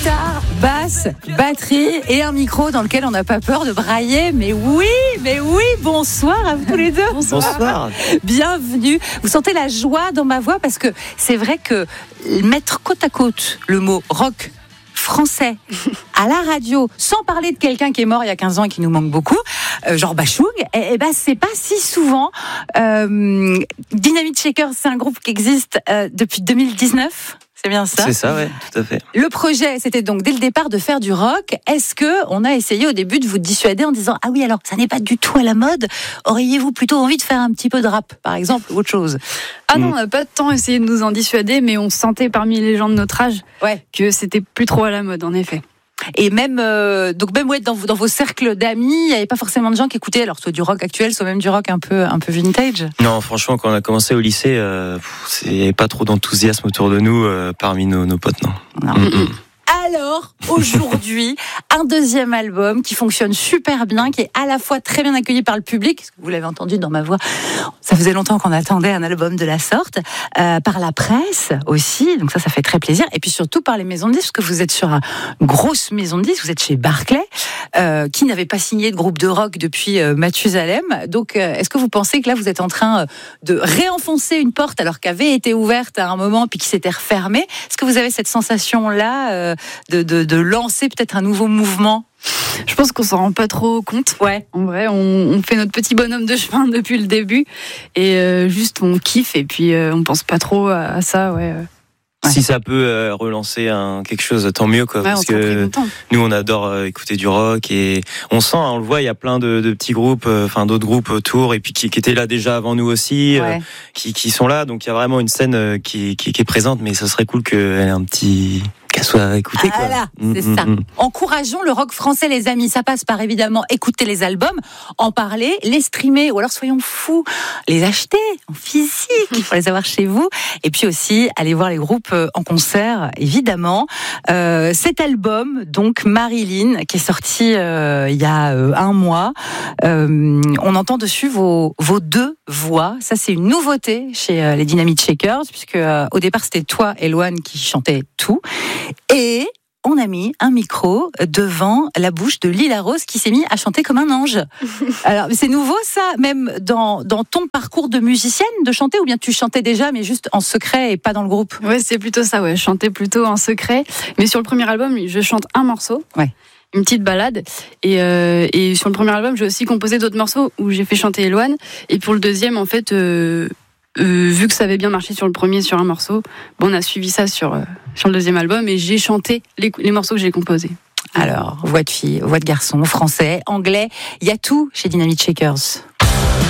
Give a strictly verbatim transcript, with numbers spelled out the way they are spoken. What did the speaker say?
Guitare, basse, batterie et un micro dans lequel on n'a pas peur de brailler. Mais oui, mais oui, bonsoir à vous tous les deux. Bonsoir. Bonsoir. Bienvenue. Vous sentez la joie dans ma voix parce que c'est vrai que mettre côte à côte le mot rock français à la radio, sans parler de quelqu'un qui est mort il y a quinze ans et qui nous manque beaucoup, euh, genre Bashung, et, et ben c'est pas si souvent. Euh, Dynamite Shakers, c'est un groupe qui existe euh, depuis deux mille dix-neuf. C'est bien ça ? C'est ça, ouais, tout à fait. Le projet, c'était donc dès le départ de faire du rock. Est-ce que on a essayé au début de vous dissuader en disant ah oui alors ça n'est pas du tout à la mode. Auriez-vous plutôt envie de faire un petit peu de rap, par exemple, ou autre chose ? Ah non, on n'a pas tant essayé de nous en dissuader, mais on sentait parmi les gens de notre âge ouais. que c'était plus trop à la mode, en effet. Et même, euh, donc même ouais, dans, dans vos cercles d'amis, il n'y avait pas forcément de gens qui écoutaient alors soit du rock actuel, soit même du rock un peu, un peu vintage. Non, franchement, quand on a commencé au lycée, euh, il n'y avait pas trop d'enthousiasme autour de nous euh, parmi nos, nos potes, non. non. Mm-mm. Alors, aujourd'hui, un deuxième album qui fonctionne super bien, qui est à la fois très bien accueilli par le public, parce que vous l'avez entendu dans ma voix, ça faisait longtemps qu'on attendait un album de la sorte, euh, par la presse aussi, donc ça, ça fait très plaisir, et puis surtout par les maisons de disques, parce que vous êtes sur une grosse maison de disques, vous êtes chez Barclay, euh, qui n'avait pas signé de groupe de rock depuis euh, Mathusalem, donc euh, est-ce que vous pensez que là, vous êtes en train de réenfoncer une porte, alors qu'avait été ouverte à un moment, puis qui s'était refermée ? Est-ce que vous avez cette sensation-là euh, De, de, de lancer peut-être un nouveau mouvement? Je pense qu'on s'en rend pas trop compte. Ouais. En vrai, on, on fait notre petit bonhomme de chemin depuis le début et euh, juste on kiffe et puis euh, on pense pas trop à, à ça. Ouais. Si ouais. ça peut euh, relancer un, quelque chose, tant mieux quoi. Ouais, parce que nous on adore euh, écouter du rock et on sent, hein, on le voit, il y a plein de, de petits groupes, enfin euh, d'autres groupes autour et puis qui, qui étaient là déjà avant nous aussi, ouais. euh, qui, qui sont là. Donc il y a vraiment une scène euh, qui, qui, qui est présente, mais ça serait cool qu'elle ait un petit qu'elle soit écoutée. Ah là, c'est mmh, ça. Mmh. Encourageons le rock français, les amis. Ça passe par évidemment écouter les albums, en parler, les streamer, ou alors soyons fous, les acheter en physique pour les avoir chez vous. Et puis aussi aller voir les groupes en concert, évidemment. Euh, cet album, donc Marilyn, qui est sorti euh, il y a euh, un mois, euh, on entend dessus vos, vos deux voix. Ça, c'est une nouveauté chez euh, les Dynamite Shakers, puisque euh, au départ c'était toi, Eloane, qui chantait tout. Et on a mis un micro devant la bouche de Lila Rose qui s'est mis à chanter comme un ange. Alors, c'est nouveau ça, même dans, dans ton parcours de musicienne, de chanter, ou bien tu chantais déjà, mais juste en secret et pas dans le groupe ? Ouais, c'est plutôt ça, ouais. Je chantais plutôt en secret. Mais sur le premier album, je chante un morceau. Ouais. Une petite balade. Et, euh, et sur le premier album, j'ai aussi composé d'autres morceaux où j'ai fait chanter Eloane. Et pour le deuxième, en fait... Euh, Euh, vu que ça avait bien marché sur le premier, sur un morceau, bon, on a suivi ça sur, euh, sur le deuxième album et j'ai chanté les, les morceaux que j'ai composés. Alors, voix de fille, voix de garçon, français, anglais, il y a tout chez Dynamite Shakers.